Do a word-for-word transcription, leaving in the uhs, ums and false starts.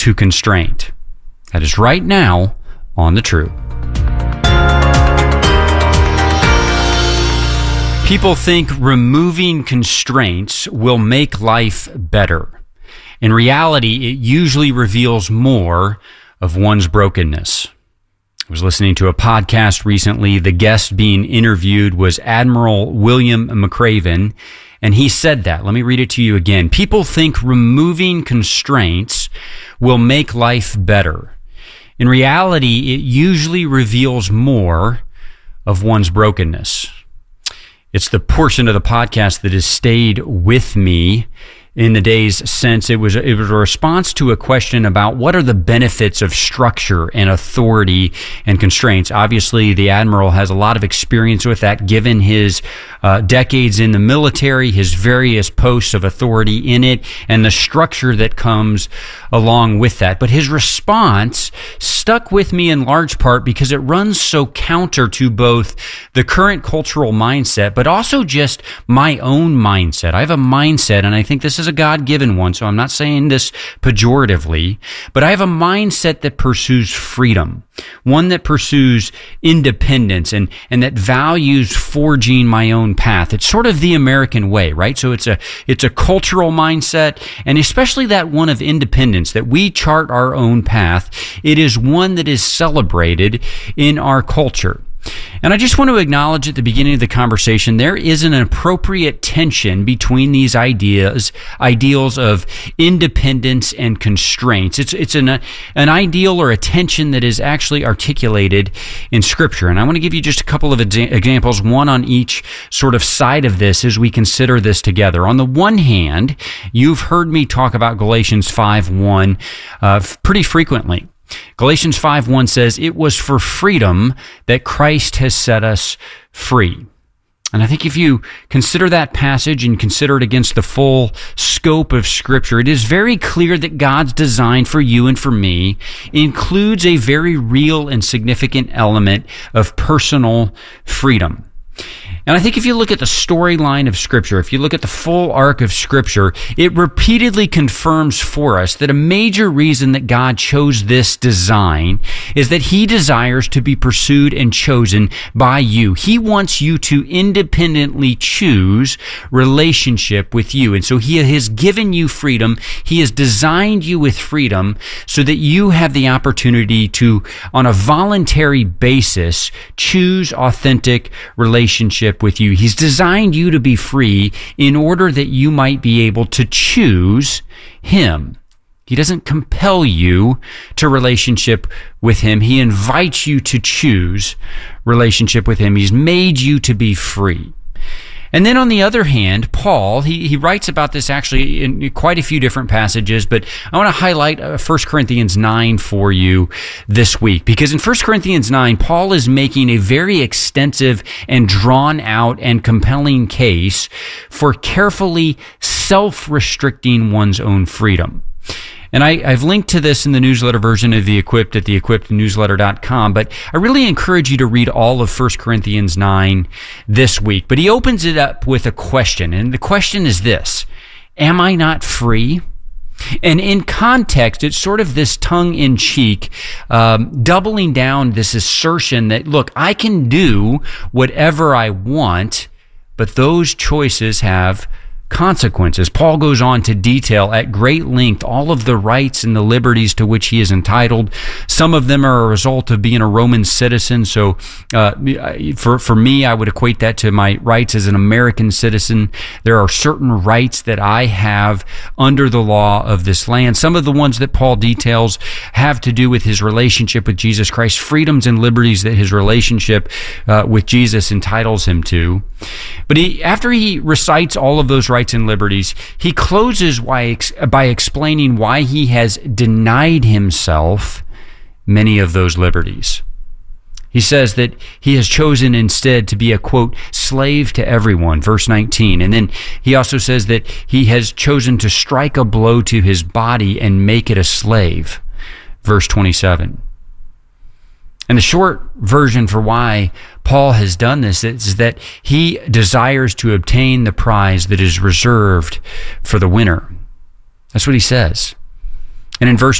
to constraint. That is right now on The True. People think removing constraints will make life better. In reality, it usually reveals more of one's brokenness. I was listening to a podcast recently. The guest being interviewed was Admiral William McRaven, and he said that. Let me read it to you again. People think removing constraints will make life better. In reality, it usually reveals more of one's brokenness. It's the portion of the podcast that has stayed with me in the days since. It was, it was a response to a question about what are the benefits of structure and authority and constraints. Obviously, the Admiral has a lot of experience with that, given his uh, decades in the military, his various posts of authority in it, and the structure that comes along with that. But his response stuck with me in large part because it runs so counter to both the current cultural mindset, but also just my own mindset. I have a mindset, and I think this is a God-given one, so I'm not saying this pejoratively, but I have a mindset that pursues freedom, one that pursues independence and, and that values forging my own path. It's sort of the American way, right? So it's a, it's a cultural mindset, and especially that one of independence, that we chart our own path. It is one that is celebrated in our culture. And I just want to acknowledge at the beginning of the conversation, there is an appropriate tension between these ideas, ideals of independence and constraints. It's it's an an ideal or a tension that is actually articulated in Scripture. And I want to give you just a couple of exa- examples, one on each sort of side of this as we consider this together. On the one hand, you've heard me talk about Galatians five one uh, pretty frequently. Galatians five one says, "It was for freedom that Christ has set us free." And I think if you consider that passage and consider it against the full scope of Scripture, it is very clear that God's design for you and for me includes a very real and significant element of personal freedom. And I think if you look at the storyline of Scripture, if you look at the full arc of Scripture, it repeatedly confirms for us that a major reason that God chose this design is that He desires to be pursued and chosen by you. He wants you to independently choose relationship with you. And so He has given you freedom. He has designed you with freedom so that you have the opportunity to, on a voluntary basis, choose authentic relationship with you. He's designed you to be free in order that you might be able to choose Him. He doesn't compel you to relationship with Him. He invites you to choose relationship with Him. He's made you to be free. And then on the other hand, Paul, he, he writes about this actually in quite a few different passages, but I want to highlight uh, First Corinthians nine for you this week, because in First Corinthians nine, Paul is making a very extensive and drawn out and compelling case for carefully self-restricting one's own freedom. And I, I've linked to this in the newsletter version of The Equipped at the equipped newsletter dot com, but I really encourage you to read all of First Corinthians nine this week. But he opens it up with a question, and the question is this: am I not free? And in context, it's sort of this tongue-in-cheek, um, doubling down this assertion that, look, I can do whatever I want, but those choices have consequences. Paul goes on to detail at great length all of the rights and the liberties to which he is entitled. Some of them are a result of being a Roman citizen. So uh, for, for me, I would equate that to my rights as an American citizen. There are certain rights that I have under the law of this land. Some of the ones that Paul details have to do with his relationship with Jesus Christ, freedoms and liberties that his relationship uh, with Jesus entitles him to. But he, after he recites all of those rights and liberties, he closes by, by explaining why he has denied himself many of those liberties. He says that he has chosen instead to be a, quote, slave to everyone, verse nineteen. And then he also says that he has chosen to strike a blow to his body and make it a slave, verse twenty-seven. And the short version for why Paul has done this is that he desires to obtain the prize that is reserved for the winner. That's what he says. And in verse